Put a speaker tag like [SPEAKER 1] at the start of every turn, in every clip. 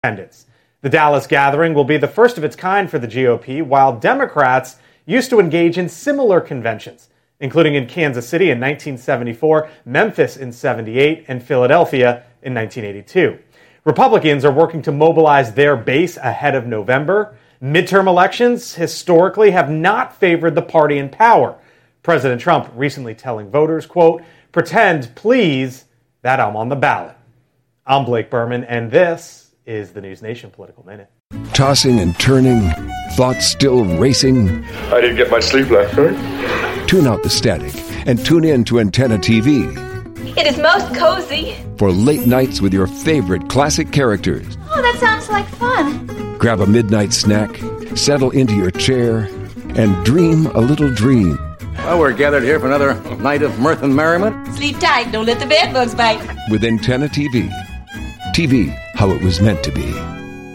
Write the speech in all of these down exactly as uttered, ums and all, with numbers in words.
[SPEAKER 1] Independents. The Dallas gathering will be the first of its kind for the G O P, while Democrats used to engage in similar conventions, including in Kansas City in nineteen seventy-four, Memphis in seventy-eight, and Philadelphia in nineteen eighty-two. Republicans are working to mobilize their base ahead of November. Midterm elections historically have not favored the party in power. President Trump recently telling voters, quote, "Pretend, please, that I'm on the ballot." I'm Blake Berman, and this is the News Nation Political Minute.
[SPEAKER 2] Tossing and turning, thoughts still racing.
[SPEAKER 3] I didn't get much sleep last night.
[SPEAKER 2] Tune out the static and tune in to Antenna T V.
[SPEAKER 4] It is most cozy.
[SPEAKER 2] For late nights with your favorite classic characters.
[SPEAKER 4] Oh, that sounds like fun.
[SPEAKER 2] Grab a midnight snack, settle into your chair, and dream a little dream.
[SPEAKER 5] Well, we're gathered here for another night of mirth and merriment.
[SPEAKER 4] Sleep tight, don't let the bed bugs bite.
[SPEAKER 2] With Antenna T V. T V, how it was meant to be.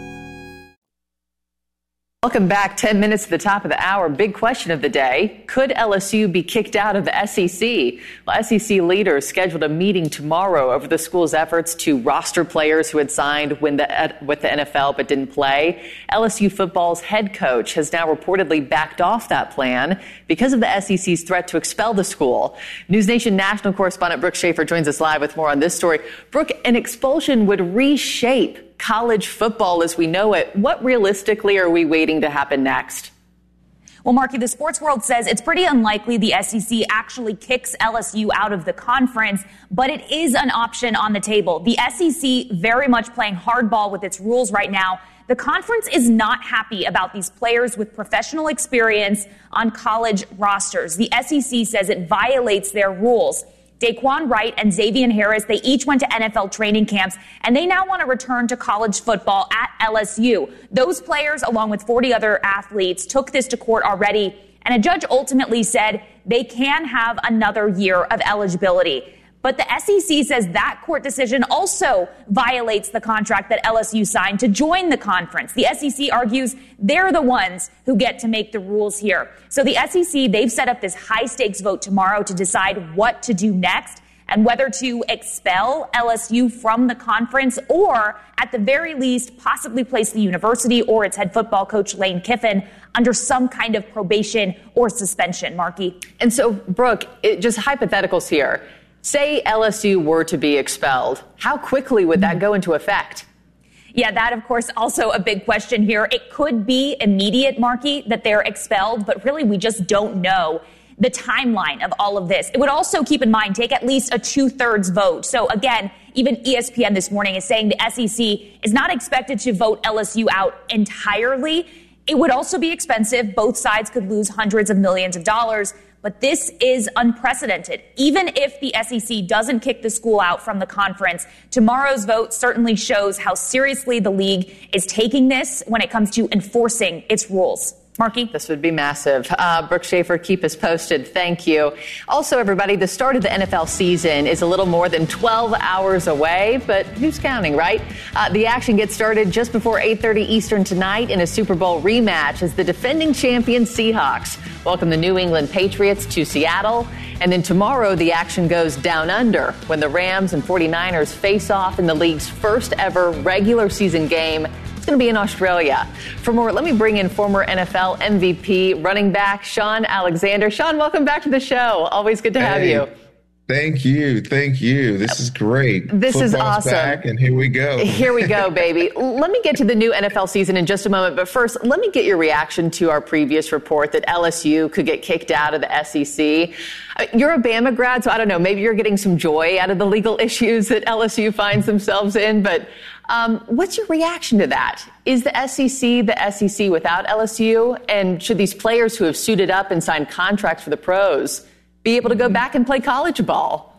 [SPEAKER 6] Welcome back. ten minutes to the top of the hour. Big question of the day. Could L S U be kicked out of the S E C? Well, S E C leaders scheduled a meeting tomorrow over the school's efforts to roster players who had signed when the, with the N F L but didn't play. L S U football's head coach has now reportedly backed off that plan because of the S E C's threat to expel the school. News Nation national correspondent Brooke Schaefer joins us live with more on this story. Brooke, an expulsion would reshape college football as we know it. What realistically are we waiting to happen next?
[SPEAKER 7] Well, Marky, the sports world says it's pretty unlikely the S E C actually kicks L S U out of the conference, but it is an option on the table. The S E C very much playing hardball with its rules right now. The conference is not happy about these players with professional experience on college rosters. The S E C says it violates their rules. Daquan Wright and Xavier Harris, they each went to N F L training camps, and they now want to return to college football at L S U. Those players, along with forty other athletes, took this to court already, and a judge ultimately said they can have another year of eligibility. But the S E C says that court decision also violates the contract that L S U signed to join the conference. The S E C argues they're the ones who get to make the rules here. So the S E C, they've set up this high-stakes vote tomorrow to decide what to do next and whether to expel L S U from the conference or, at the very least, possibly place the university or its head football coach, Lane Kiffin, under some kind of probation or suspension. Marky?
[SPEAKER 6] And so, Brooke, it, just hypotheticals here. Say L S U were to be expelled. How quickly would that go into effect?
[SPEAKER 7] Yeah, that, of course, also a big question here. It could be immediate, Marky, that they're expelled, but really we just don't know the timeline of all of this. It would also, keep in mind, take at least a two-thirds vote. So, again, even E S P N this morning is saying the S E C is not expected to vote L S U out entirely. It would also be expensive. Both sides could lose hundreds of millions of dollars. But this is unprecedented. Even if the S E C doesn't kick the school out from the conference, tomorrow's vote certainly shows how seriously the league is taking this when it comes to enforcing its rules. Marky?
[SPEAKER 6] This would be massive. Uh, Brooke Schaefer, keep us posted. Thank you. Also, everybody, the start of the N F L season is a little more than twelve hours away, but who's counting, right? Uh, the action gets started just before eight thirty Eastern tonight in a Super Bowl rematch as the defending champion Seahawks welcome the New England Patriots to Seattle. And then tomorrow, the action goes down under when the Rams and forty-niners face off in the league's first ever regular season game. Going to be in Australia. For more, let me bring in former N F L M V P running back Shaun Alexander. Shaun, welcome back to the show. Always good to have
[SPEAKER 8] hey,
[SPEAKER 6] you.
[SPEAKER 8] Thank you. Thank you. This is great.
[SPEAKER 6] This
[SPEAKER 8] Football's
[SPEAKER 6] is awesome.
[SPEAKER 8] Back, and here we go.
[SPEAKER 6] Here we go, baby. Let me get to the new N F L season in just a moment. But first, let me get your reaction to our previous report that L S U could get kicked out of the S E C. You're a Bama grad, so I don't know. Maybe you're getting some joy out of the legal issues that L S U finds themselves in. But um, what's your reaction to that? Is the S E C the S E C without L S U? And should these players who have suited up and signed contracts for the pros be able to go back and play college ball?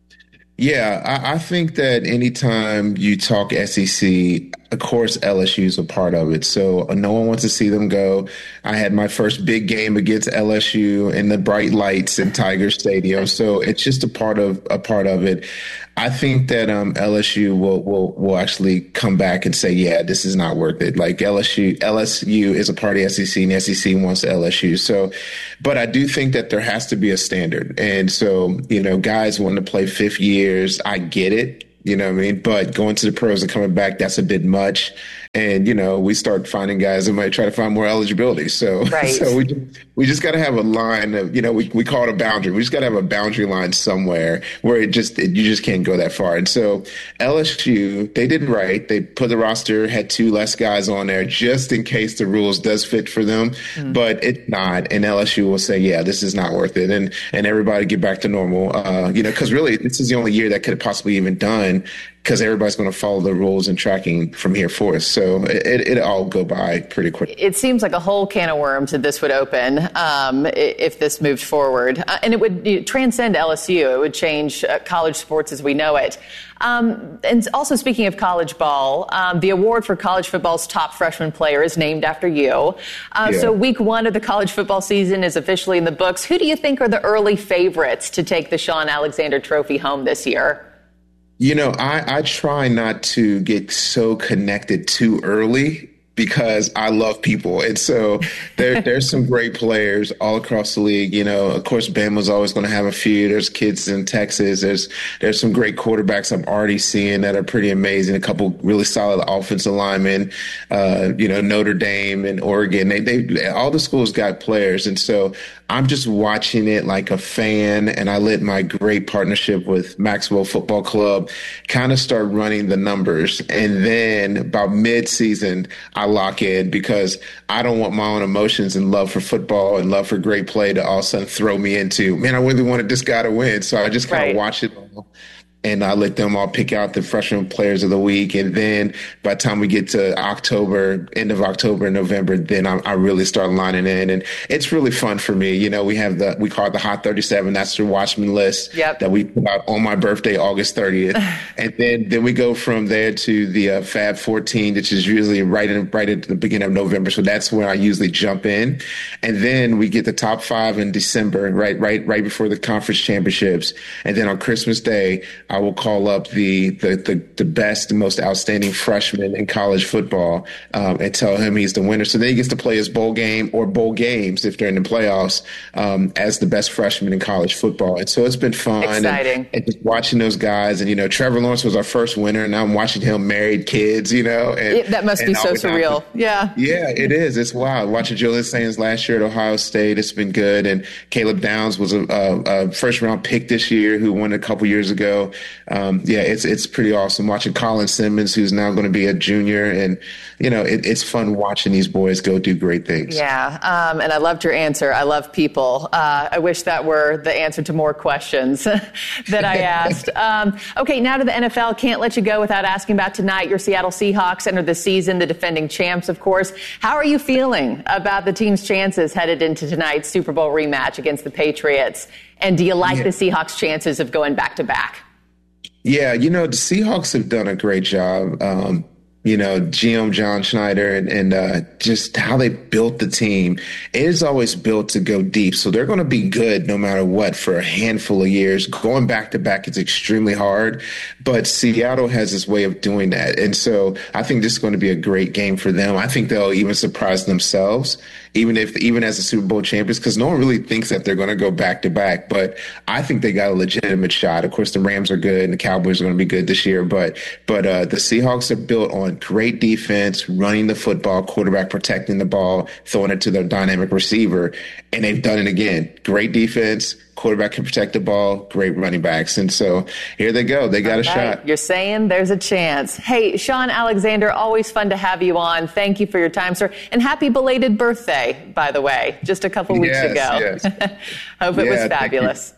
[SPEAKER 8] Yeah, I, I think that anytime you talk S E C, of course, L S U is a part of it. So uh, no one wants to see them go. I had my first big game against L S U in the bright lights in Tiger Stadium. So it's just a part of a part of it. I think that um, L S U will, will will actually come back and say, yeah, this is not worth it. Like L S U, L S U is a part of S E C, and S E C wants L S U. So, but I do think that there has to be a standard. And so, you know, guys want to play fifth years. I get it. You know what I mean? But going to the pros and coming back, that's a bit much. and you know we start finding guys that might try to find more eligibility. So
[SPEAKER 6] right.
[SPEAKER 8] so we we just got to have a line of you know we we call it a boundary. We just got to have a boundary line somewhere where it just it, you just can't go that far. And so L S U, they did right. They put the roster, had two less guys on there just in case the rules does fit for them, mm. but it's not. And L S U will say, yeah, this is not worth it, and and everybody get back to normal. Uh, you know, because really this is the only year that could have possibly even done, because everybody's going to follow the rules and tracking from here forth. So it, it, it all go by pretty quick.
[SPEAKER 6] It seems like a whole can of worms that this would open um, if this moved forward. Uh, and it would you know, transcend L S U. It would change uh, college sports as we know it. Um, and also, speaking of college ball, um, the award for college football's top freshman player is named after you. Uh,
[SPEAKER 8] yeah.
[SPEAKER 6] So week one of the college football season is officially in the books. Who do you think are the early favorites to take the Shaun Alexander Trophy home this year?
[SPEAKER 8] You know, I, I try not to get so connected too early because I love people. And so there, there's some great players all across the league. You know, of course, Bama's always going to have a few. There's kids in Texas. There's there's some great quarterbacks I'm already seeing that are pretty amazing. A couple really solid offensive linemen, uh, you know, Notre Dame and Oregon. They, they all the schools got players. And so I'm just watching it like a fan, and I let my great partnership with Maxwell Football Club kind of start running the numbers. And then about mid-season, I lock in because I don't want my own emotions and love for football and love for great play to all of a sudden throw me into, man, I really wanted this guy to win. So I just kind of
[SPEAKER 6] right.
[SPEAKER 8] watch it all. And I let them all pick out the freshman players of the week. And then by the time we get to October, end of October and November, then I, I really start lining in. And it's really fun for me. You know, we have the, we call it the Hot thirty-seven. That's the Watchman list
[SPEAKER 6] yep.
[SPEAKER 8] that we put out on my birthday, August thirtieth. And then, then we go from there to the uh, Fab fourteen, which is usually right in, right at the beginning of November. So that's where I usually jump in. And then we get the top five in December, right, right, right before the conference championships. And then on Christmas Day, I will call up the the the, the best and most outstanding freshman in college football um, and tell him he's the winner. So then he gets to play his bowl game or bowl games if they're in the playoffs um, as the best freshman in college football. And so it's been fun.
[SPEAKER 6] Exciting.
[SPEAKER 8] And, and just watching those guys. And, you know, Trevor Lawrence was our first winner, and now I'm watching him married kids, you know. And,
[SPEAKER 6] it, that must be so surreal. Yeah.
[SPEAKER 8] Yeah, it is. It's wild. Watching Julian Sands last year at Ohio State, it's been good. And Caleb Downs was a, a, a first-round pick this year who won a couple years ago. Um, yeah, it's it's pretty awesome watching Colin Simmons, who's now going to be a junior, and you know it, it's fun watching these boys go do great things.
[SPEAKER 6] Yeah, um, and I loved your answer. I love people. Uh, I wish that were the answer to more questions that I asked. um, okay, now to the N F L. Can't let you go without asking about tonight. Your Seattle Seahawks enter the season, the defending champs, of course. How are you feeling about the team's chances headed into tonight's Super Bowl rematch against the Patriots? And do you like yeah. the Seahawks' chances of going back to back?
[SPEAKER 8] Yeah, you know, the Seahawks have done a great job. Um, you know, G M John Schneider and, and uh, just how they built the team. It is always built to go deep. So they're going to be good no matter what for a handful of years. Going back to back is extremely hard, but Seattle has this way of doing that. And so I think this is going to be a great game for them. I think they'll even surprise themselves, even if, even as the Super Bowl champions, because no one really thinks that they're going to go back to back. But I think they got a legitimate shot. Of course, the Rams are good and the Cowboys are going to be good this year. But, but uh, the Seahawks are built on great defense, running the football, quarterback protecting the ball, throwing it to their dynamic receiver. And they've done it again. Great defense, quarterback can protect the ball, great running backs. And so here they go. They got a
[SPEAKER 6] right.
[SPEAKER 8] shot.
[SPEAKER 6] You're saying there's a chance. Hey, Shaun Alexander, always fun to have you on. Thank you for your time, sir. And happy belated birthday, by the way, just a couple weeks
[SPEAKER 8] yes,
[SPEAKER 6] ago.
[SPEAKER 8] Yes.
[SPEAKER 6] Hope it
[SPEAKER 8] yeah,
[SPEAKER 6] was fabulous.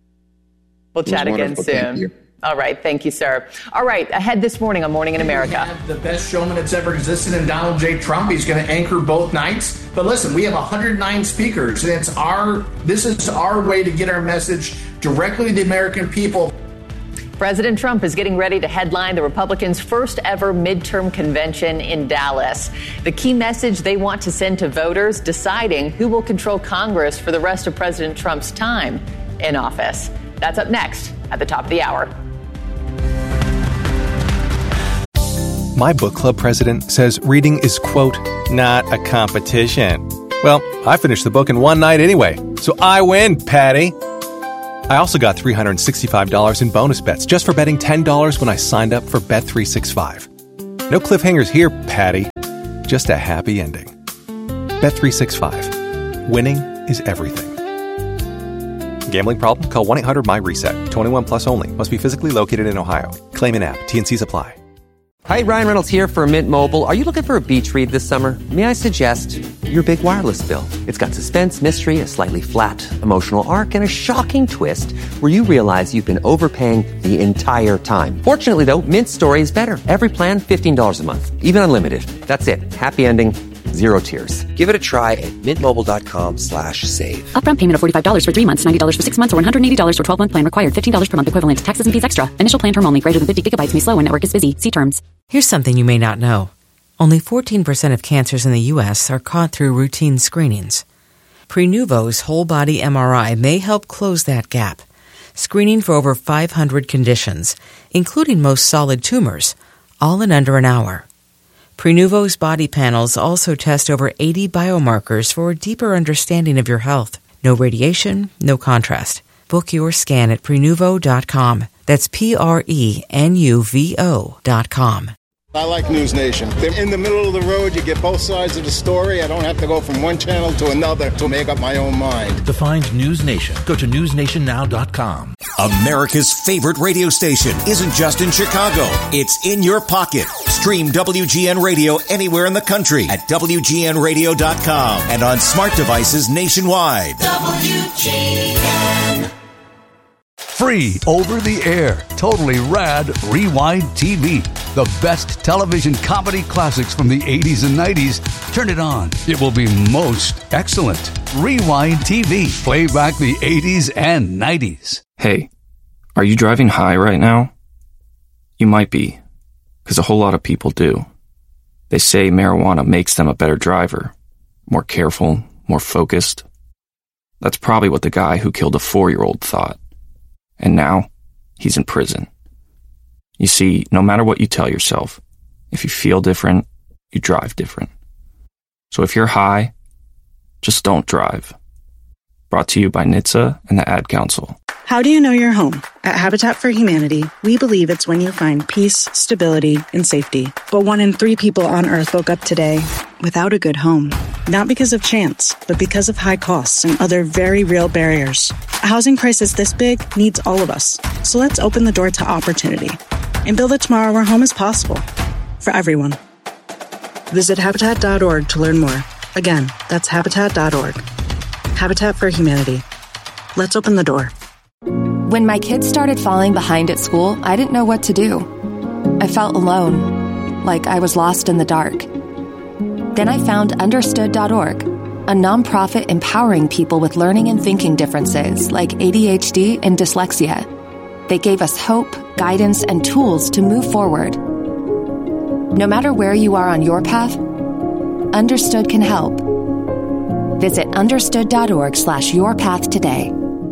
[SPEAKER 6] We'll chat again soon. All right. Thank you, sir. All right. Ahead this morning on Morning in America.
[SPEAKER 9] The best showman that's ever existed in Donald J. Trump. He's going to anchor both nights. But listen, we have one hundred nine speakers. And it's our, this is our way to get our message directly to the American people.
[SPEAKER 6] President Trump is getting ready to headline the Republicans' first ever midterm convention in Dallas. The key message they want to send to voters, deciding who will control Congress for the rest of President Trump's time in office. That's up next at the top of the hour.
[SPEAKER 10] My book club president says reading is, quote, not a competition. Well, I finished the book in one night anyway, so I win, Patty. I also got three hundred sixty-five dollars in bonus bets just for betting ten dollars when I signed up for Bet three sixty-five. No cliffhangers here, Patty. Just a happy ending. Bet three sixty-five. Winning is everything. Gambling problem? Call one eight hundred my reset. twenty-one plus only. Must be physically located in Ohio. Claim in app. T N Cs apply.
[SPEAKER 11] Hi, Ryan Reynolds here for Mint Mobile. Are you looking for a beach read this summer? May I suggest your big wireless bill? It's got suspense, mystery, a slightly flat, emotional arc, and a shocking twist where you realize you've been overpaying the entire time. Fortunately, though, Mint's story is better. Every plan, fifteen dollars a month. Even unlimited. That's it. Happy ending. Zero tears. Give it a try at mintmobile.com slash save.
[SPEAKER 12] Upfront payment of forty-five dollars for three months, ninety dollars for six months, or one hundred eighty dollars for twelve-month plan required. fifteen dollars per month equivalent. Taxes and fees extra. Initial plan term only. Greater than fifty gigabytes may slow when network is busy. See terms.
[SPEAKER 13] Here's something you may not know. Only fourteen percent of cancers in the U S are caught through routine screenings. Prenuvo's whole-body M R I may help close that gap. Screening for over five hundred conditions, including most solid tumors, all in under an hour. Prenuvo's body panels also test over eighty biomarkers for a deeper understanding of your health. No radiation, no contrast. Book your scan at Prenuvo dot com. That's P R E N U V O dot com.
[SPEAKER 14] I like News Nation. They're in the middle of the road. You get both sides of the story. I don't have to go from one channel to another to make up my own mind.
[SPEAKER 15] To find News Nation, go to news nation now dot com.
[SPEAKER 16] America's favorite radio station isn't just in Chicago. It's in your pocket. Stream W G N Radio anywhere in the country at W G N radio dot com and on smart devices nationwide.
[SPEAKER 17] W G N.
[SPEAKER 18] Free over the air, totally rad Rewind T V. The best television comedy classics from the eighties and nineties. Turn it on. It will be most excellent. Rewind T V. Play back the eighties and nineties.
[SPEAKER 19] Hey, are you driving high right now? You might be, because a whole lot of people do. They say marijuana makes them a better driver, more careful, more focused. That's probably what the guy who killed a four-year-old thought. And now, he's in prison. You see, no matter what you tell yourself, if you feel different, you drive different. So if you're high, just don't drive. Brought to you by N H T S A and the Ad Council.
[SPEAKER 20] How do you know you're home? At Habitat for Humanity, we believe it's when you find peace, stability, and safety. But one in three people on Earth woke up today without a good home. Not because of chance, but because of high costs and other very real barriers. A housing crisis this big needs all of us. So let's open the door to opportunity and build a tomorrow where home is possible for everyone. Visit habitat dot org to learn more. Again, that's habitat dot org. Habitat for Humanity. Let's open the door.
[SPEAKER 21] When my kids started falling behind at school, I didn't know what to do. I felt alone, like I was lost in the dark. Then I found understood dot org, a nonprofit empowering people with learning and thinking differences like A D H D and dyslexia. They gave us hope, guidance, and tools to move forward. No matter where you are on your path, Understood can help. Visit understood dot org slash your path today.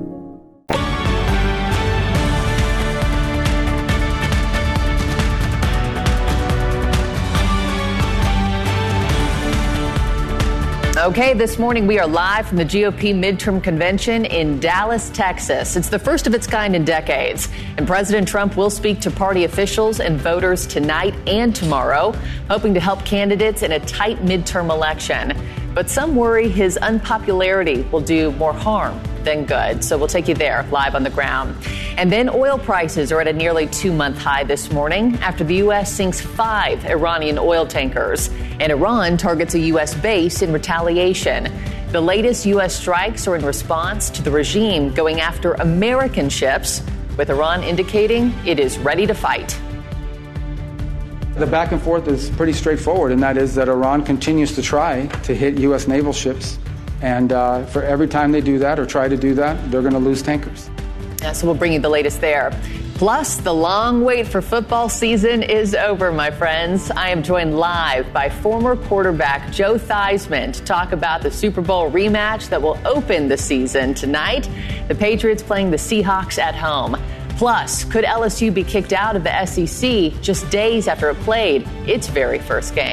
[SPEAKER 6] Okay, this morning we are live from the G O P midterm convention in Dallas, Texas. It's the first of its kind in decades, and President Trump will speak to party officials and voters tonight and tomorrow, hoping to help candidates in a tight midterm election. But some worry his unpopularity will do more harm than good. So we'll take you there live on the ground. And then oil prices are at a nearly two-month high this morning after the U S sinks five Iranian oil tankers. And Iran targets a U S base in retaliation. The latest U S strikes are in response to the regime going after American ships, with Iran indicating it is ready to fight.
[SPEAKER 22] The back and forth is pretty straightforward, and that is that Iran continues to try to hit U S naval ships. And uh, for every time they do that or try to do that, they're going to lose tankers.
[SPEAKER 6] Yeah, so we'll bring you the latest there. Plus, the long wait for football season is over, my friends. I am joined live by former quarterback Joe Theismann to talk about the Super Bowl rematch that will open the season tonight. The Patriots playing the Seahawks at home. Plus, could L S U be kicked out of the S E C just days after it played its very first game?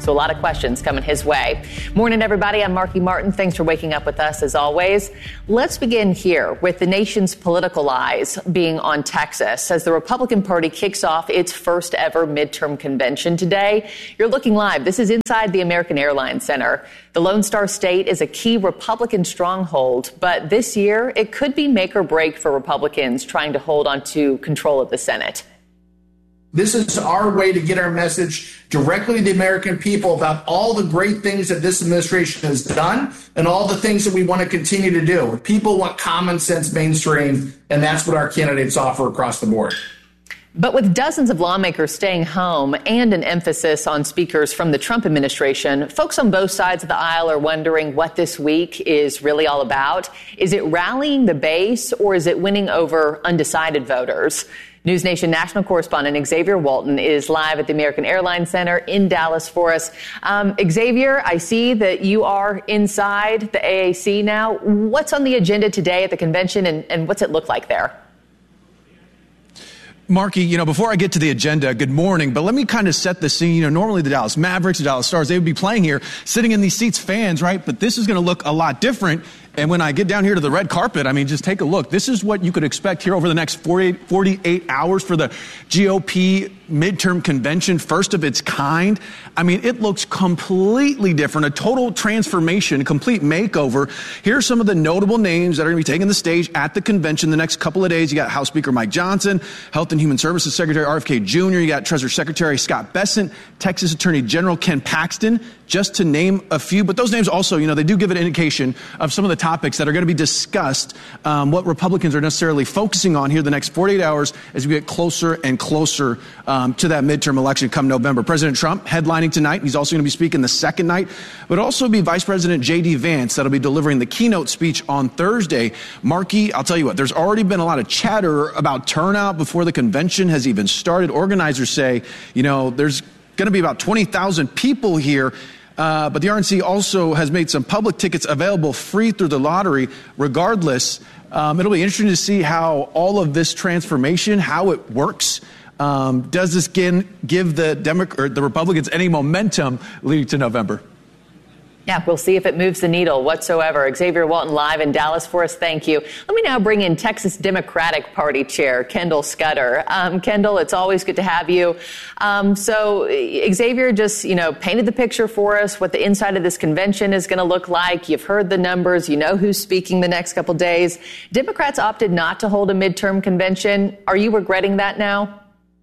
[SPEAKER 6] So a lot of questions coming his way. Morning, everybody. I'm Marky Martin. Thanks for waking up with us, as always. Let's begin here with the nation's political eyes being on Texas as the Republican Party kicks off its first ever midterm convention today. You're looking live. This is inside the American Airlines Center. The Lone Star State is a key Republican stronghold, but this year it could be make or break for Republicans trying to hold on to control of the Senate.
[SPEAKER 9] This is our way to get our message directly to the American people about all the great things that this administration has done and all the things that we want to continue to do. People want common sense mainstream, and that's what our candidates offer across the board.
[SPEAKER 6] But with dozens of lawmakers staying home and an emphasis on speakers from the Trump administration, folks on both sides of the aisle are wondering what this week is really all about. Is it rallying the base, or is it winning over undecided voters? News Nation national correspondent Xavier Walton is live at the American Airlines Center in Dallas for us. Um, Xavier, I see that you are inside the A A C now. What's on the agenda today at the convention, and, and what's it look like there?
[SPEAKER 1] Marky, you know, before I get to the agenda, good morning, but let me kind of set the scene. You know, normally the Dallas Mavericks, the Dallas Stars, they would be playing here, sitting in these seats, fans, right? But this is going to look a lot different. And when I get down here to the red carpet, I mean, just take a look. This is what you could expect here over the next forty-eight, forty-eight hours for the G O P midterm convention, first of its kind. I mean, it looks completely different, a total transformation, a complete makeover. Here are some of the notable names that are going to be taking the stage at the convention the next couple of days. You got House Speaker Mike Johnson, Health and Human Services Secretary R F K Junior You got Treasury Secretary Scott Bessent, Texas Attorney General Ken Paxton, just to name a few. But those names also, you know, they do give an indication of some of the topics that are going to be discussed, um, what Republicans are necessarily focusing on here the next forty-eight hours as we get closer and closer um, to that midterm election come November. President Trump headlining tonight. He's also going to be speaking the second night, but also be Vice President J D Vance that'll be delivering the keynote speech on Thursday. Markey, I'll tell you what, there's already been a lot of chatter about turnout before the convention has even started. Organizers say, you know, there's going to be about twenty thousand people here. Uh, but the R N C also has made some public tickets available free through the lottery. Regardless, um, it'll be interesting to see how all of this transformation, how it works. Um, does this give, give the Demo- or the Republicans any momentum leading to November?
[SPEAKER 6] Yeah, we'll see if it moves the needle whatsoever. Xavier Walton live in Dallas for us. Thank you. Let me now bring in Texas Democratic Party Chair Kendall Scudder. Um, Kendall, it's always good to have you. Um, so Xavier just, you know, painted the picture for us, what the inside of this convention is going to look like. You've heard the numbers. You know who's speaking the next couple days. Democrats opted not to hold a midterm convention. Are you regretting that now?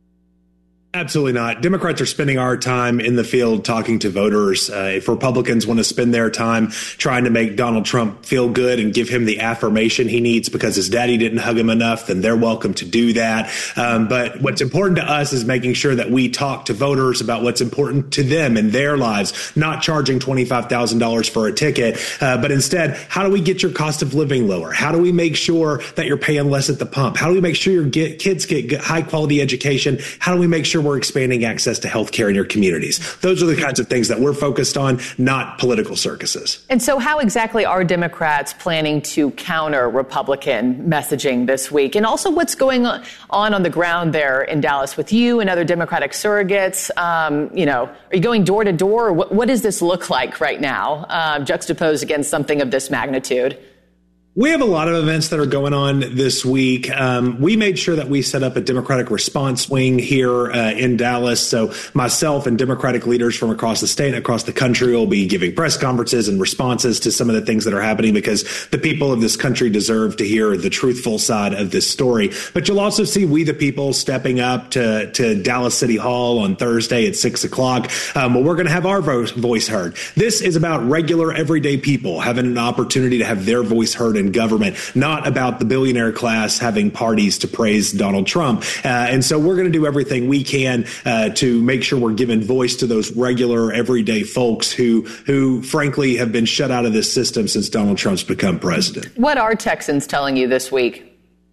[SPEAKER 3] Absolutely not. Democrats are spending our time in the field talking to voters. Uh, if Republicans want to spend their time trying to make Donald Trump feel good and give him the affirmation he needs because his daddy didn't hug him enough, then they're welcome to do that. Um, but what's important to us is making sure that we talk to voters about what's important to them in their lives, not charging twenty-five thousand dollars for a ticket, uh, but instead, how do we get your cost of living lower? How do we make sure that you're paying less at the pump? How do we make sure your get, kids get high quality education? How do we make sure we're expanding access to health care in your communities? Those are the kinds of things that we're focused on, not political circuses.
[SPEAKER 6] And so how exactly are Democrats planning to counter Republican messaging this week? And also what's going on on the ground there in Dallas with you and other Democratic surrogates? Um, you know, are you going door to door? What, what does this look like right now, uh, juxtaposed against something of this magnitude?
[SPEAKER 3] We have a lot of events that are going on this week. Um, we made sure that we set up a Democratic response wing here uh, in Dallas. So myself and Democratic leaders from across the state and across the country will be giving press conferences and responses to some of the things that are happening because the people of this country deserve to hear the truthful side of this story. But you'll also see We the People stepping up to, to Dallas City Hall on Thursday at six o'clock. Um, well, we're going to have our vo- voice heard. This is about regular, everyday people having an opportunity to have their voice heard in government, not about the billionaire class having parties to praise Donald Trump. Uh, and so we're going to do everything we can uh, to make sure we're giving voice to those regular, everyday folks who, who frankly have been shut out of this system since Donald Trump's become president.
[SPEAKER 6] What are Texans telling you this week?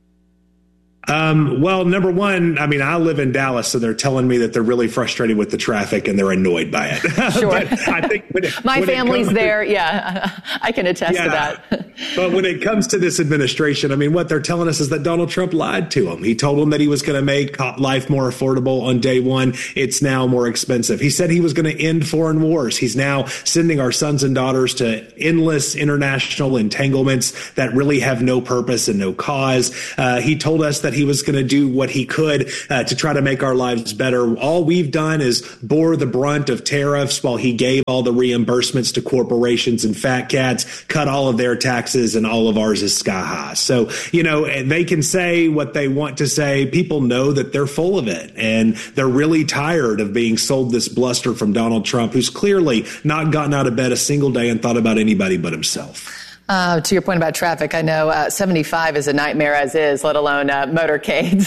[SPEAKER 3] Um, well, number one, I mean, I live in Dallas, so they're telling me that they're really frustrated with the traffic and they're annoyed by it.
[SPEAKER 6] Sure.
[SPEAKER 3] But I think when it,
[SPEAKER 6] My
[SPEAKER 3] when
[SPEAKER 6] family's
[SPEAKER 3] it
[SPEAKER 6] there. To, yeah, I can attest
[SPEAKER 3] yeah,
[SPEAKER 6] to that.
[SPEAKER 3] But when it comes to this administration, I mean, what they're telling us is that Donald Trump lied to them. He told them that he was going to make life more affordable on day one. It's now more expensive. He said he was going to end foreign wars. He's now sending our sons and daughters to endless international entanglements that really have no purpose and no cause. Uh, he told us that he was going to do what he could uh, to try to make our lives better. All we've done is bore the brunt of tariffs while he gave all the reimbursements to corporations and fat cats, cut all of their taxes, and all of ours is sky high. So, you know, they can say what they want to say. People know that they're full of it, and they're really tired of being sold this bluster from Donald Trump, who's clearly not gotten out of bed a single day and thought about anybody but himself.
[SPEAKER 6] Uh, to your point about traffic, I know uh, seventy-five is a nightmare as is, let alone uh, motorcades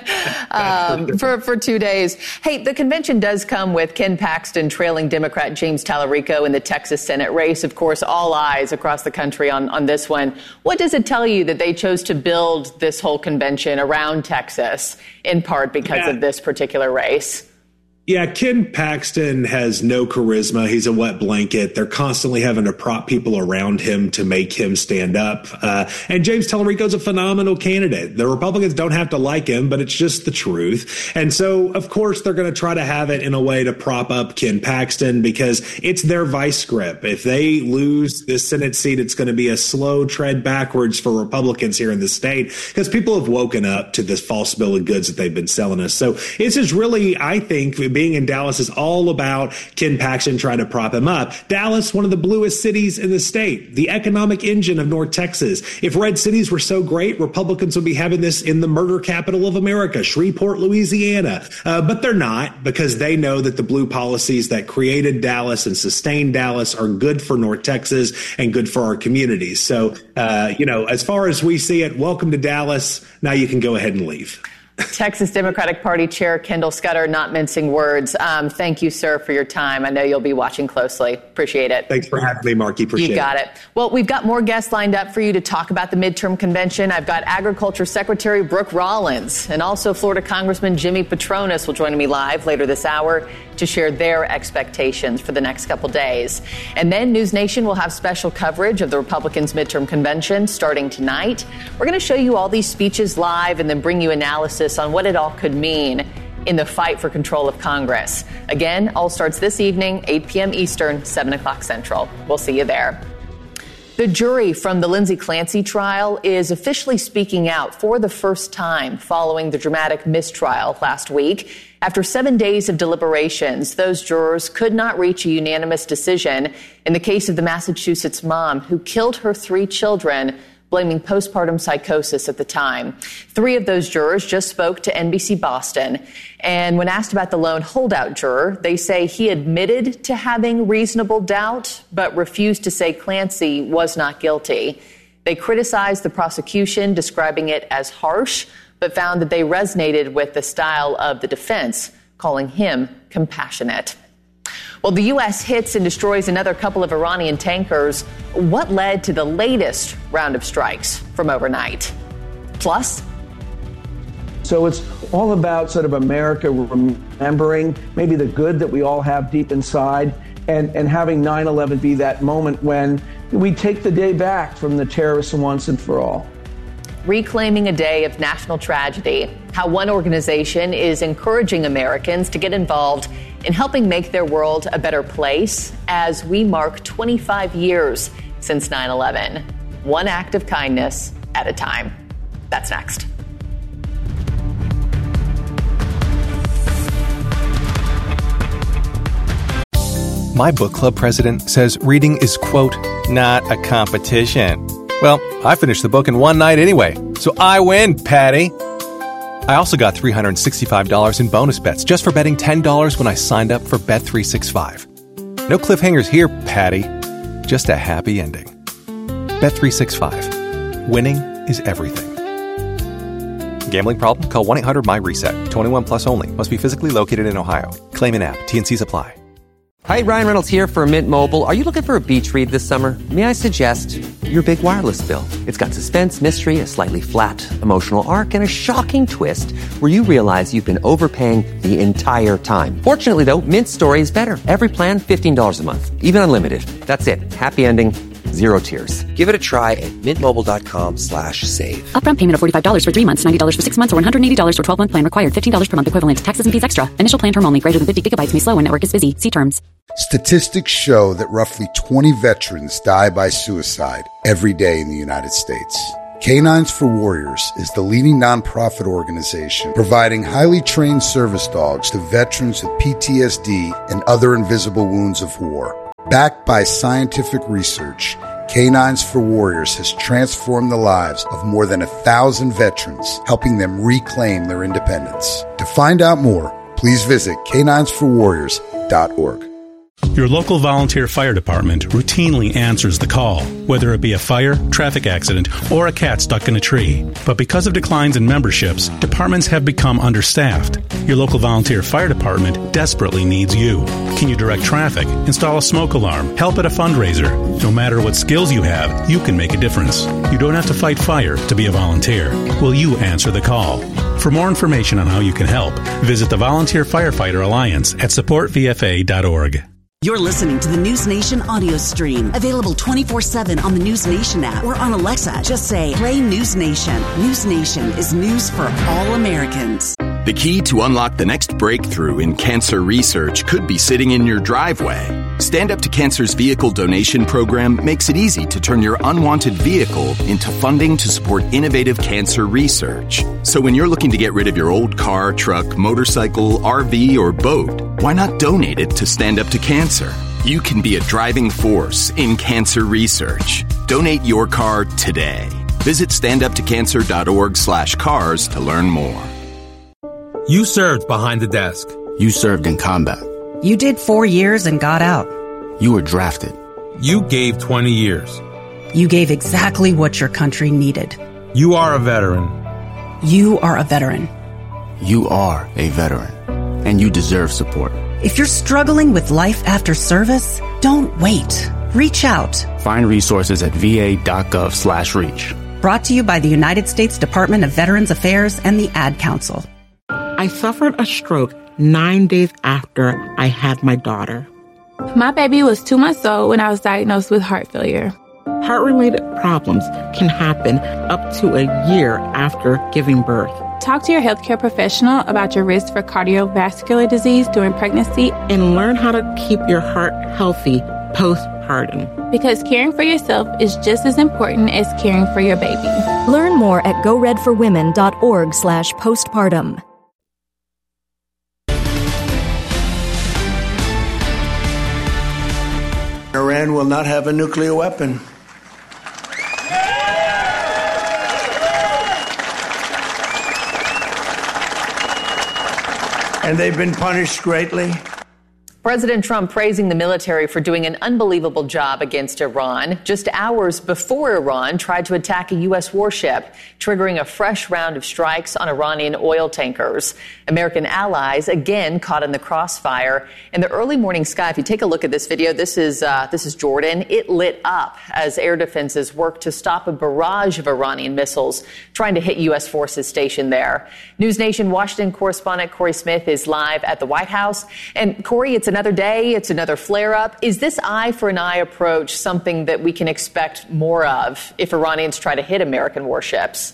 [SPEAKER 6] um, for, for two days. Hey, the convention does come with Ken Paxton trailing Democrat James Tallarico in the Texas Senate race. Of course, all eyes across the country on, on this one. What does it tell you that they chose to build this whole convention around Texas, in part because yeah. of this particular race?
[SPEAKER 3] Yeah, Ken Paxton has no charisma. He's a wet blanket. They're constantly having to prop people around him to make him stand up. Uh, and James Tallarico's a phenomenal candidate. The Republicans don't have to like him, but it's just the truth. And so, of course, they're going to try to have it in a way to prop up Ken Paxton because it's their vice grip. If they lose this Senate seat, it's going to be a slow tread backwards for Republicans here in the state because people have woken up to this false bill of goods that they've been selling us. So this is really, I think, being in Dallas is all about Ken Paxton trying to prop him up. Dallas, one of the bluest cities in the state, the economic engine of North Texas. If red cities were so great, Republicans would be having this in the murder capital of America, Shreveport, Louisiana. Uh, but they're not because they know that the blue policies that created Dallas and sustained Dallas are good for North Texas and good for our communities. So, uh, you know, as far as we see it, welcome to Dallas. Now you can go ahead and leave.
[SPEAKER 6] Texas Democratic Party Chair Kendall Scudder, not mincing words. Um, thank you, sir, for your time. I know you'll be watching closely. Appreciate it.
[SPEAKER 3] Thanks for having me, Marky. Appreciate it.
[SPEAKER 6] You got it. it. Well, we've got more guests lined up for you to talk about the midterm convention. I've got Agriculture Secretary Brooke Rollins and also Florida Congressman Jimmy Patronis will join me live later this hour to share their expectations for the next couple days. And then News Nation will have special coverage of the Republicans' midterm convention starting tonight. We're going to show you all these speeches live and then bring you analysis on what it all could mean in the fight for control of Congress. Again, all starts this evening, eight p.m. Eastern, seven o'clock Central. We'll see you there. The jury from the Lindsay Clancy trial is officially speaking out for the first time following the dramatic mistrial last week. After seven days of deliberations, those jurors could not reach a unanimous decision in the case of the Massachusetts mom who killed her three children, blaming postpartum psychosis at the time. Three of those jurors just spoke to N B C Boston. And when asked about the lone holdout juror, they say he admitted to having reasonable doubt, but refused to say Clancy was not guilty. They criticized the prosecution, describing it as harsh, but found that they resonated with the style of the defense, calling him compassionate. Well, the U S hits and destroys another couple of Iranian tankers. What led to the latest round of strikes from overnight? Plus,
[SPEAKER 4] so it's all about sort of America remembering maybe the good that we all have deep inside and, and having nine eleven be that moment when we take the day back from the terrorists once and for all.
[SPEAKER 6] Reclaiming a day of national tragedy, how one organization is encouraging Americans to get involved in helping make their world a better place as we mark twenty-five years since nine eleven. One act of kindness at a time. That's next.
[SPEAKER 10] My book club president says reading is, quote, not a competition. Well, I finished the book in one night anyway, so I win, Patty. I also got three hundred sixty-five dollars in bonus bets just for betting ten dollars when I signed up for Bet three sixty-five. No cliffhangers here, Patty. Just a happy ending. Bet three sixty-five. Winning is everything. Gambling problem? Call one eight hundred M Y RESET. twenty-one plus only. Must be physically located in Ohio. Claim an app. T and C's apply.
[SPEAKER 11] Hi, Ryan Reynolds here for Mint Mobile. Are you looking for a beach read this summer? May I suggest your big wireless bill? It's got suspense, mystery, a slightly flat, emotional arc, and a shocking twist where you realize you've been overpaying the entire time. Fortunately, though, Mint's story is better. Every plan, fifteen dollars a month. Even unlimited. That's it. Happy ending. Zero tiers. Give it a try at mintmobile.com slash save.
[SPEAKER 12] Upfront payment of forty-five dollars for three months, ninety dollars for six months, or one hundred eighty dollars for twelve-month plan required. fifteen dollars per month equivalent. Taxes and fees extra. Initial plan term only. Greater than fifty gigabytes may slow when network is busy. See terms.
[SPEAKER 2] Statistics show that roughly twenty veterans die by suicide every day in the United States. Canines for Warriors is the leading nonprofit organization providing highly trained service dogs to veterans with P T S D and other invisible wounds of war. Backed by scientific research, Canines for Warriors has transformed the lives of more than a thousand veterans, helping them reclaim their independence. To find out more, please visit canines for warriors dot org.
[SPEAKER 5] Your local volunteer fire department routinely answers the call, whether it be a fire, traffic accident, or a cat stuck in a tree. But because of declines in memberships, departments have become understaffed. Your local volunteer fire department desperately needs you. Can you direct traffic, install a smoke alarm, help at a fundraiser? No matter what skills you have, you can make a difference. You don't have to fight fire to be a volunteer. Will you answer the call? For more information on how you can help, visit the Volunteer Firefighter Alliance at support v f a dot org.
[SPEAKER 23] You're listening to the News Nation audio stream, available twenty-four seven on the News Nation app or on Alexa. Just say, play News Nation. News Nation is news for all Americans.
[SPEAKER 24] The key to unlock the next breakthrough in cancer research could be sitting in your driveway. Stand Up to Cancer's vehicle donation program makes it easy to turn your unwanted vehicle into funding to support innovative cancer research. So when you're looking to get rid of your old car, truck, motorcycle, R V, or boat, why not donate it to Stand Up to Cancer? You can be a driving force in cancer research. Donate your car today. Visit standuptocancer.org slash cars to learn more.
[SPEAKER 25] You served behind the desk.
[SPEAKER 26] You served in combat.
[SPEAKER 27] You did four years and got out.
[SPEAKER 26] You were drafted.
[SPEAKER 25] You gave twenty years.
[SPEAKER 27] You gave exactly what your country needed.
[SPEAKER 25] You are a veteran.
[SPEAKER 27] You are a veteran.
[SPEAKER 26] You are a veteran. And you deserve support.
[SPEAKER 27] If you're struggling with life after service, don't wait. Reach out.
[SPEAKER 26] Find resources at va.gov slash reach.
[SPEAKER 27] Brought to you by the United States Department of Veterans Affairs and the Ad Council.
[SPEAKER 28] I suffered a stroke nine days after I had my daughter.
[SPEAKER 29] My baby was two months old when I was diagnosed with heart failure.
[SPEAKER 28] Heart-related problems can happen up to a year after giving birth.
[SPEAKER 29] Talk to your healthcare professional about your risk for cardiovascular disease during pregnancy
[SPEAKER 28] and learn how to keep your heart healthy postpartum.
[SPEAKER 29] Because caring for yourself is just as important as caring for your baby.
[SPEAKER 30] Learn more at goredforwomen.org slash postpartum.
[SPEAKER 31] Iran will not have a nuclear weapon. And they've been punished greatly.
[SPEAKER 6] President Trump praising the military for doing an unbelievable job against Iran just hours before Iran tried to attack a U S warship, triggering a fresh round of strikes on Iranian oil tankers. American allies again caught in the crossfire. In the early morning sky, if you take a look at this video, this is uh, this is Jordan. It lit up as air defenses worked to stop a barrage of Iranian missiles trying to hit U S forces stationed there. News Nation Washington correspondent Corey Smith is live at the White House. And Corey, it's another day. It's another flare-up. Is this eye-for-an-eye approach something that we can expect more of if Iranians try to hit American warships?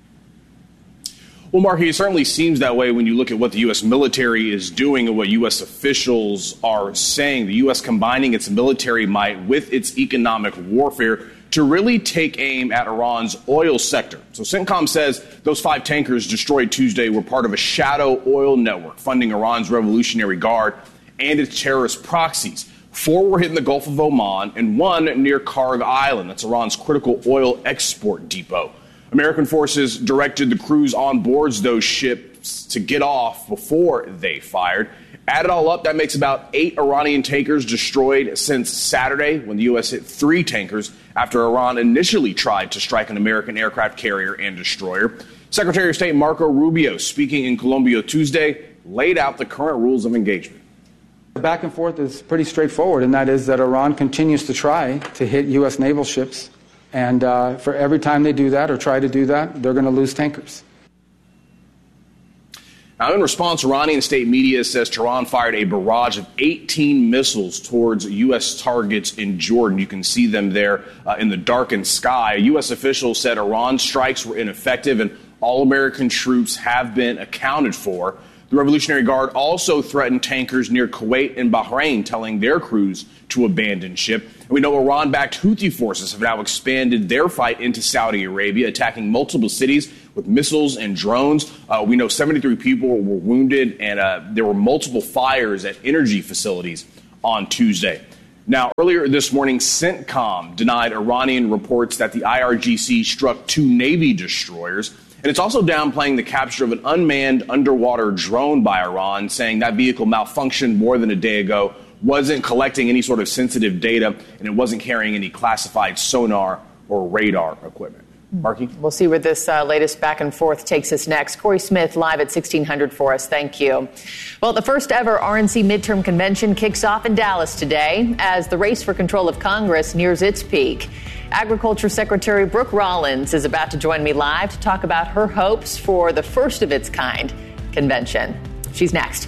[SPEAKER 32] Well, Marky, it certainly seems that way when you look at what the U S military is doing and what U S officials are saying. The U S combining its military might with its economic warfare to really take aim at Iran's oil sector. So CENTCOM says those five tankers destroyed Tuesday were part of a shadow oil network funding Iran's Revolutionary Guard and its terrorist proxies. Four were hit in the Gulf of Oman and one near Karg Island. That's Iran's critical oil export depot. American forces directed the crews on board those ships to get off before they fired. Add it all up, that makes about eight Iranian tankers destroyed since Saturday when the U S hit three tankers after Iran initially tried to strike an American aircraft carrier and destroyer. Secretary of State Marco Rubio, speaking in Colombia Tuesday, laid out the current rules of engagement.
[SPEAKER 22] The back and forth is pretty straightforward, and that is that Iran continues to try to hit U S naval ships. And uh, for every time they do that or try to do that, they're going to lose tankers.
[SPEAKER 32] Now, in response, Iranian state media says Tehran fired a barrage of eighteen missiles towards U S targets in Jordan. You can see them there uh, in the darkened sky. A U S official said Iran's strikes were ineffective and all American troops have been accounted for. The Revolutionary Guard also threatened tankers near Kuwait and Bahrain, telling their crews to abandon ship. And we know Iran-backed Houthi forces have now expanded their fight into Saudi Arabia, attacking multiple cities with missiles and drones. Uh, we know seventy-three people were wounded, and uh, there were multiple fires at energy facilities on Tuesday. Now, earlier this morning, CENTCOM denied Iranian reports that the I R G C struck two Navy destroyers. And it's also downplaying the capture of an unmanned underwater drone by Iran, saying that vehicle malfunctioned more than a day ago, wasn't collecting any sort of sensitive data, and it wasn't carrying any classified sonar or radar equipment. Marky?
[SPEAKER 6] We'll see where this uh, latest back and forth takes us next. Corey Smith live at sixteen hundred for us. Thank you. Well, the first ever R N C midterm convention kicks off in Dallas today as the race for control of Congress nears its peak. Agriculture Secretary Brooke Rollins is about to join me live to talk about her hopes for the first of its kind convention. She's next.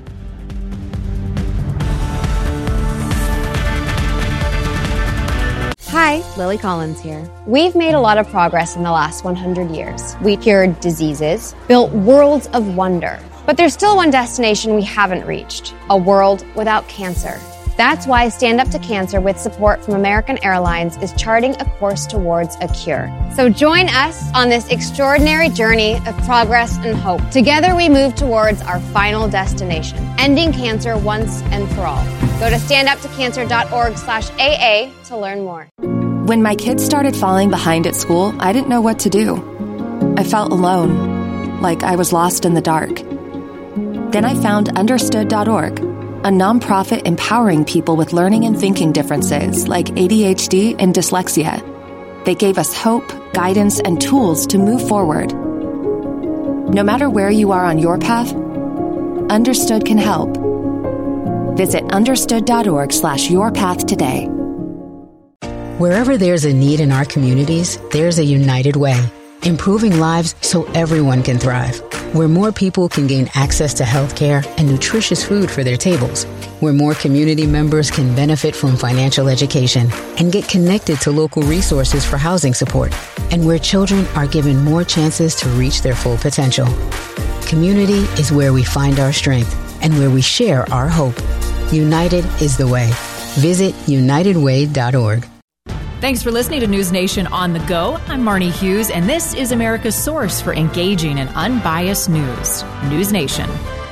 [SPEAKER 7] Hi, Lily Collins here. We've made a lot of progress in the last one hundred years. We cured diseases, built worlds of wonder. But there's still one destination we haven't reached, a world without cancer. That's why Stand Up to Cancer, with support from American Airlines, is charting a course towards a cure. So join us on this extraordinary journey of progress and hope. Together we move towards our final destination, ending cancer once and for all. Go to standuptocancer.org slash AA to learn more.
[SPEAKER 8] When my kids started falling behind at school, I didn't know what to do. I felt alone, like I was lost in the dark. Then I found understood dot org, a nonprofit empowering people with learning and thinking differences like A D H D and dyslexia. They gave us hope, guidance, and tools to move forward. No matter where you are on your path, Understood can help. Visit understood dot org slash your path today.
[SPEAKER 9] Wherever there's a need in our communities, there's a United Way, improving lives so everyone can thrive. Where more people can gain access to health care and nutritious food for their tables. Where more community members can benefit from financial education and get connected to local resources for housing support. And where children are given more chances to reach their full potential. Community is where we find our strength and where we share our hope. United is the way. Visit united way dot org.
[SPEAKER 13] Thanks for listening to News Nation on the Go. I'm Marnie Hughes, and this is America's source for engaging and unbiased news. News Nation.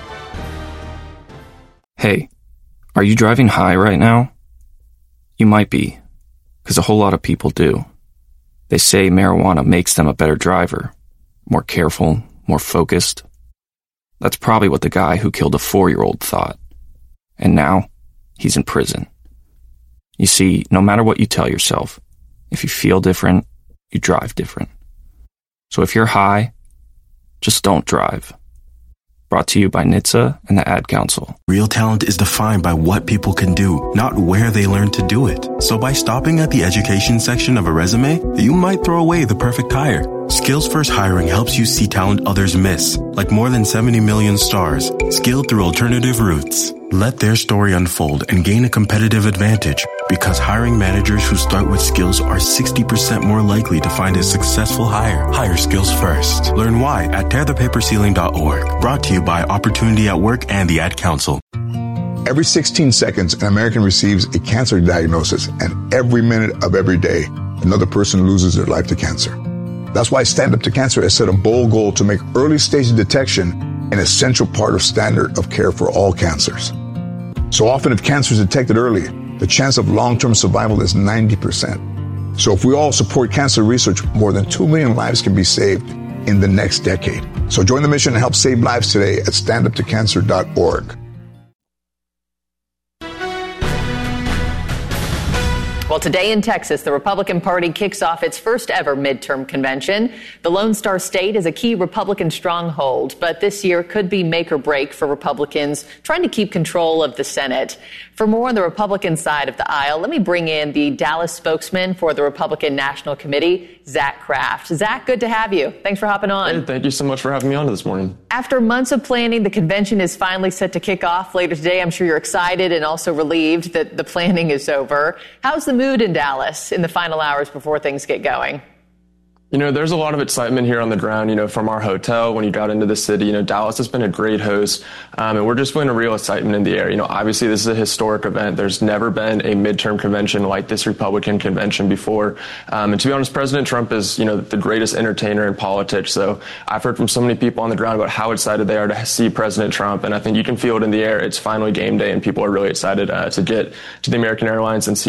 [SPEAKER 14] Hey, are you driving high right now? You might be, because a whole lot of people do. They say marijuana makes them a better driver, more careful, more focused. That's probably what the guy who killed a four-year-old thought. And now, he's in prison. You see, no matter what you tell yourself, if you feel different, you drive different. So if you're high, just don't drive. Brought to you by N H T S A and the Ad Council.
[SPEAKER 15] Real talent is defined by what people can do, not where they learn to do it. So by stopping at the education section of a resume, you might throw away the perfect hire. Skills First Hiring helps you see talent others miss, like more than seventy million stars, skilled through alternative routes. Let their story unfold and gain a competitive advantage, because hiring managers who start with skills are sixty percent more likely to find a successful hire. Hire skills first. Learn why at tear the paper ceiling dot org. Brought to you by Opportunity at Work and the Ad Council.
[SPEAKER 16] Every sixteen seconds, an American receives a cancer diagnosis, and every minute of every day, another person loses their life to cancer. That's why Stand Up to Cancer has set a bold goal to make early stage detection an essential part of standard of care for all cancers. So often, if cancer is detected early, the chance of long-term survival is ninety percent. So if we all support cancer research, more than two million lives can be saved in the next decade. So join the mission and help save lives today at stand up to cancer dot org.
[SPEAKER 6] Well, today in Texas, the Republican Party kicks off its first ever midterm convention. The Lone Star State is a key Republican stronghold, but this year could be make or break for Republicans trying to keep control of the Senate. For more on the Republican side of the aisle, let me bring in the Dallas spokesman for the Republican National Committee, Zach Kraft. Zach, good to have you. Thanks for hopping on.
[SPEAKER 1] Hey, thank you so much for having me on this morning.
[SPEAKER 6] After months of planning, the convention is finally set to kick off later today. I'm sure you're excited and also relieved that the planning is over. How's the mood in Dallas in the final hours before things get going?
[SPEAKER 1] You know, there's a lot of excitement here on the ground, you know, from our hotel when you got into the city. You know, Dallas has been a great host, um, and we're just feeling a real excitement in the air. You know, obviously this is a historic event. There's never been a midterm convention like this Republican convention before. Um, and to be honest, President Trump is, you know, the greatest entertainer in politics. So I've heard from so many people on the ground about how excited they are to see President Trump. And I think you can feel it in the air. It's finally game day, and people are really excited uh, to get to the American Airlines and see